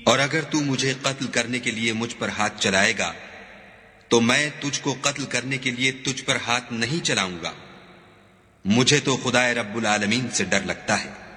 और अगर तू मुझे कत्ल करने के लिए मुझ पर हाथ चलाएगा तो मैं तुझको कत्ल करने के लिए तुझ पर हाथ नहीं चलाऊंगा। मुझे तो खुदाए रब्बुल आलमीन से डर लगता है।